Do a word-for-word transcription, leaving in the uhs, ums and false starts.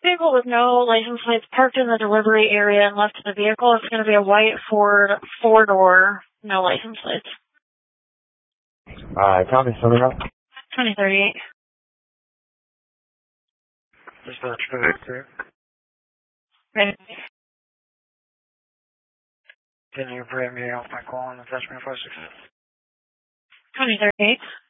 Vehicle with no license plates parked in the delivery area and left to the vehicle. It's going to be a white Ford four-door, no license plates. Alright, copy, something up. twenty thirty-eight. Dispatch, go ahead, sir. Ready? Can you bring me off my call on attachment five six? twenty thirty-eight.